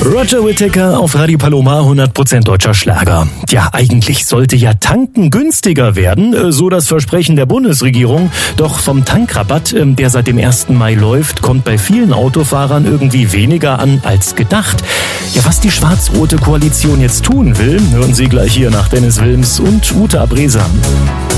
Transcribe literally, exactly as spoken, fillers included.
Roger Whittaker auf Radio Paloma, hundert Prozent deutscher Schlager. Ja, eigentlich sollte ja Tanken günstiger werden, so das Versprechen der Bundesregierung. Doch vom Tankrabatt, der seit dem ersten Mai läuft, kommt bei vielen Autofahrern irgendwie weniger an als gedacht. Ja, was die schwarz-rote Koalition jetzt tun will, hören Sie gleich hier nach Dennis Wilms und Ute Abresa.